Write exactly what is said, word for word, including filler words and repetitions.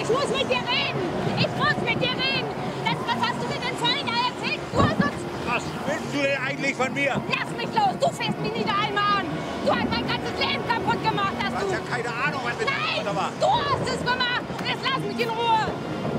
Ich muss mit dir reden! Ich muss mit dir reden! Das, was hast du mir denn vorhin erzählt? Du hast uns... Was willst du denn eigentlich von mir? Lass mich los! Du fährst mich nicht einmal an! Du hast mein ganzes Leben kaputt gemacht, hast Du du! hast ja keine Ahnung, was mit Nein! dir war. Du hast es gemacht! Jetzt lass mich in Ruhe!